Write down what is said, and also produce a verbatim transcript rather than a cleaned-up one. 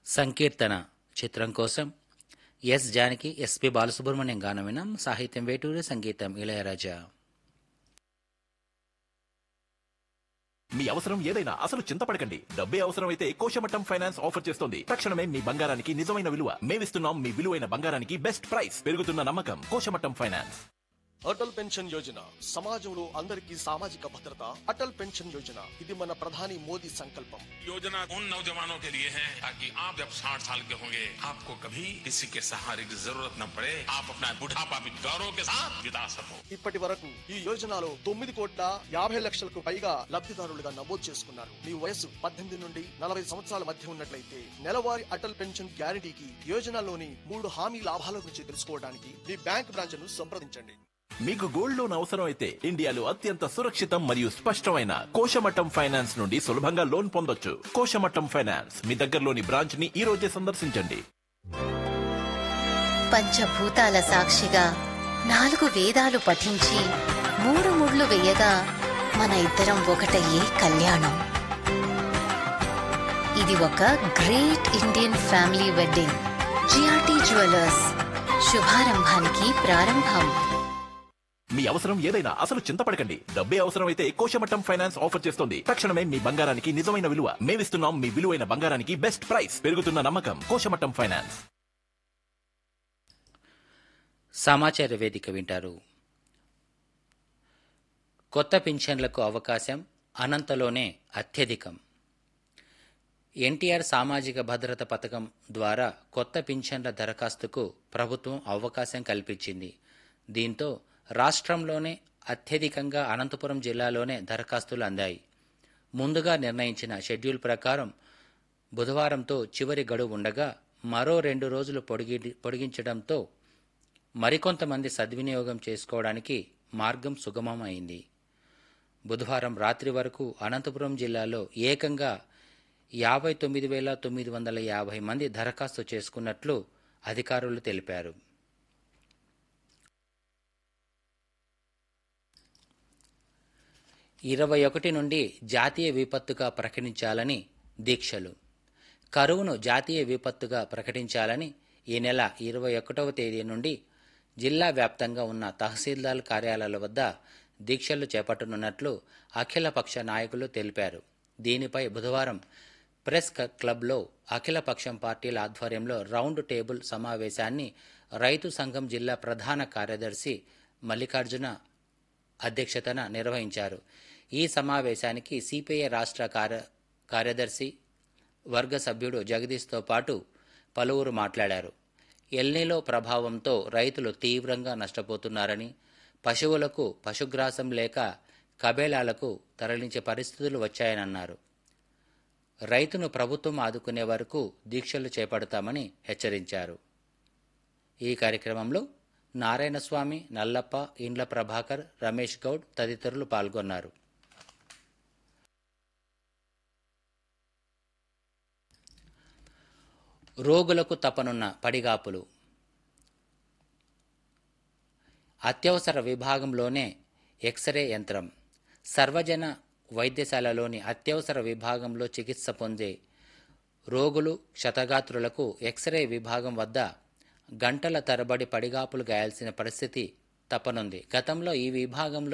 సంకీర్తన చిత్రం కోసం yes Janaki, SP Balasubrahmanyam గానం విన్నాం. సాహిత్యం వేటూరి, సంగీతం ఇళయరాజా. మీ అవసరం ఏదైనా అసలు చింతపడకండి. డబ్బే అవసరమైతే కోశమట్టం ఫైనాన్స్ ఆఫర్ చేస్తోంది. తక్షణమే మీ బంగారానికి నిజమైన విలువ మేమిస్తున్నాం. మీ విలువైన బంగారానికి బెస్ట్ ప్రైస్. పెరుగుతున్న నమ్మకం కోశమట్టం ఫైనాన్స్. అటల్ పెన్షన్ యోజన సమాజంలో అందరికీ సామాజిక భద్రత. అటల్ పెన్షన్ యోజన ఇది మన ప్రధాని మోదీ సంకల్పం. योजना उन नौजवानों के लिए है ताकि आप जब साठ साल के होंगे आपको कभी किसी के सहारे की जरूरत न पड़े, आप अपना बुढ़ापा भी गौरव के साथ बिता सको. ఇప్పటి వరకు ఈ యోజనలో తొమ్మిది కోట్ల యాభై లక్షలకు పైగా లబ్ధిదారులుగా నమోదు చేసుకున్నారు. మీ వయసు పద్దెనిమిది నుండి నలభై సంవత్సరాల మధ్య ఉన్నట్లయితే నెలవారీ అటల్ పెన్షన్ గ్యారంటీకి యోజనలోని మూడు హామీ లాభాల గురించి తెలుసుకోవడానికి మీ బ్యాంక్ బ్రాంచ్ ను సంప్రదించండి. మీకు గోల్డ్ లోన్ అవసరం అయితే ఇండియాలో అత్యంత సురక్షితం మరియు స్పష్టమైన కోశమట్టం ఫైనాన్స్ నుండి సులభంగా లోన్ పొందొచ్చు. కోశమట్టం ఫైనాన్స్ మీ దగ్గరలోని బ్రాంచ్ ని ఈ రోజే సందర్శించండి. పంచభూతాల సాక్షిగా నాలుగు వేదాలు పఠించి మూడు ముళ్ళు వేయగా మన ఇద్దరం ఒకటయ్యే కళ్యాణం. ఇది ఒక great Indian family wedding. GRT jewellers, శుభారంభానికి ప్రారంభం. మీ అవసరం ఏదైనా అసలు చింతపడకండి. డబ్బే అవసరమైతే కోశమట్టం ఫైనాన్స్ ఆఫర్ చేస్తోంది. తక్షణమే మీ బంగారానికి నిజమైన విలువ మేమిస్తున్నాం. మీ విలువైన బంగారానికి బెస్ట్ ప్రైస్. పెరుగుతున్న నమ్మకం కోశమట్టం ఫైనాన్స్. సమాచార వేదిక వింటారు. కొత్త పింఛన్లకు అవకాశం అనంతలోనే అత్యధికం. ఎన్టీఆర్ సామాజిక భద్రత పథకం ద్వారా కొత్త పింఛన్ల దరఖాస్తుకు ప్రభుత్వం అవకాశం కల్పించింది. దీంతో రాష్ట్రంలోనే అత్యధికంగా అనంతపురం జిల్లాలోనే దరఖాస్తులు అందాయి. ముందుగా నిర్ణయించిన షెడ్యూల్ ప్రకారం బుధవారంతో చివరి గడువు ఉండగా మరో రెండు రోజులు పొడిగి పొడిగించడంతో మరికొంతమంది సద్వినియోగం చేసుకోవడానికి మార్గం సుగమమైంది. బుధవారం రాత్రి వరకు అనంతపురం జిల్లాలో ఏకంగా యాభై తొమ్మిది వేల తొమ్మిది వందల యాభై మంది దరఖాస్తు చేసుకున్నట్లు అధికారులు తెలిపారు. ఇరవై ఒకటి నుండి జాతీయ విపత్తుగా ప్రకటించాలని దీక్షలు. కరువును జాతీయ విపత్తుగా ప్రకటించాలని ఈ నెల ఇరవై ఒకటవ తేదీ నుండి జిల్లా వ్యాప్తంగా ఉన్న తహసీల్దార్ కార్యాలయాల వద్ద దీక్షలు చేపట్టనున్నట్లు అఖిలపక్ష నాయకులు తెలిపారు. దీనిపై బుధవారం ప్రెస్ క్లబ్లో అఖిలపక్షం పార్టీల ఆధ్వర్యంలో రౌండ్ టేబుల్ సమావేశాన్ని రైతు సంఘం జిల్లా ప్రధాన కార్యదర్శి మల్లికార్జున అధ్యక్షతన నిర్వహించారు. ఈ సమావేశానికి సిపిఐ రాష్ట్ర కార్య కార్యదర్శి వర్గ సభ్యుడు జగదీష్తో పాటు పలువురు మాట్లాడారు. ఎల్నిలో ప్రభావంతో రైతులు తీవ్రంగా నష్టపోతున్నారని, పశువులకు పశుగ్రాసం లేక కబేళాలకు తరలించే పరిస్థితులు వచ్చాయనన్నారు. రైతును ప్రభుత్వం ఆదుకునే వరకు దీక్షలు చేపడతామని హెచ్చరించారు. ఈ కార్యక్రమంలో నారాయణస్వామి, నల్లప్ప, ఇండ్ల ప్రభాకర్, రమేష్ గౌడ్ తదితరులు పాల్గొన్నారు. రోగులకు తప్పనున్న పడిగాపులు. అత్యవసర విభాగంలోనే ఎక్స్రే యంత్రం. సర్వజన వైద్యశాలలోని అత్యవసర విభాగంలో చికిత్స పొందే రోగులు, క్షతగాత్రులకు ఎక్స్రే విభాగం వద్ద గంటల తరబడి పడిగాపులు గాయాల్సిన పరిస్థితి తప్పనుంది. గతంలో ఈ విభాగంలో